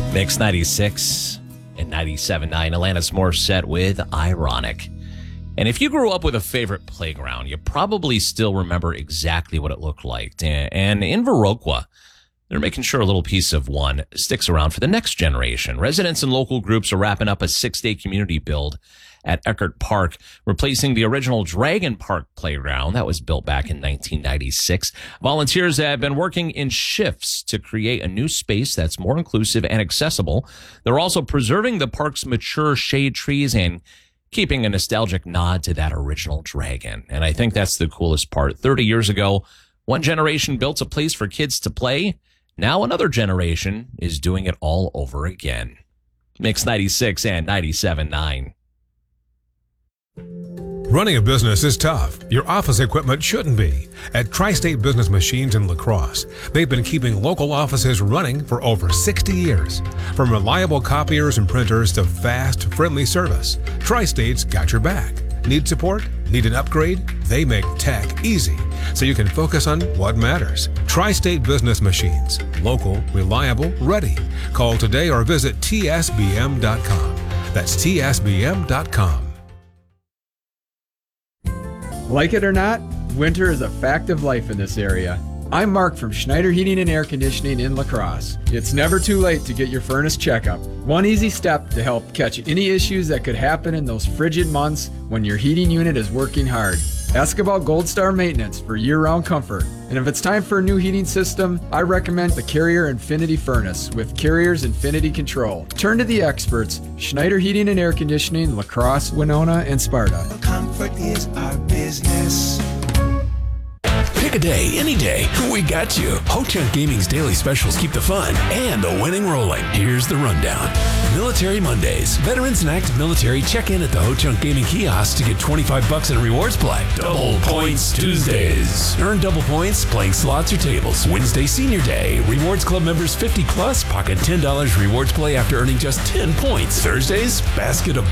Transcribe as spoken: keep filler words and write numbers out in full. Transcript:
Mix ninety-six and ninety-seven point nine. Alanis Morissette with Ironic. And if you grew up with a favorite playground, you probably still remember exactly what it looked like. And in Viroqua, they're making sure a little piece of one sticks around for the next generation. Residents and local groups are wrapping up a six-day community build at Eckert Park, replacing the original Dragon Park playground that was built back in nineteen ninety-six. Volunteers have been working in shifts to create a new space that's more inclusive and accessible. They're also preserving the park's mature shade trees and keeping a nostalgic nod to that original dragon. And I think that's the coolest part. thirty years ago, one generation built a place for kids to play. Now another generation is doing it all over again. Mix ninety-six and ninety-seven point nine. Running a business is tough. Your office equipment shouldn't be. At Tri-State Business Machines in La Crosse, they've been keeping local offices running for over sixty years. From reliable copiers and printers to fast, friendly service, Tri-State's got your back. Need support? Need an upgrade? They make tech easy, so you can focus on what matters. Tri-State Business Machines. Local, reliable, ready. Call today or visit T S B M dot com. That's T S B M dot com. Like it or not, winter is a fact of life in this area. I'm Mark from Schneider Heating and Air Conditioning in La Crosse. It's never too late to get your furnace checkup. One easy step to help catch any issues that could happen in those frigid months when your heating unit is working hard. Ask about Gold Star Maintenance for year-round comfort. And if it's time for a new heating system, I recommend the Carrier Infinity Furnace with Carrier's Infinity Control. Turn to the experts, Schneider Heating and Air Conditioning, La Crosse, Winona, and Sparta. Comfort is our business. Pick a day, any day. We got you. Ho-Chunk Gaming's daily specials keep the fun and the winning rolling. Here's the rundown. Military Mondays. Veterans and active military check in at the Ho-Chunk Gaming kiosk to get twenty-five bucks in rewards play. Double Points Tuesdays. Earn double points playing slots or tables. Wednesday Senior Day. Rewards Club members fifty plus pocket ten dollars rewards play after earning just ten points. Thursdays, basket of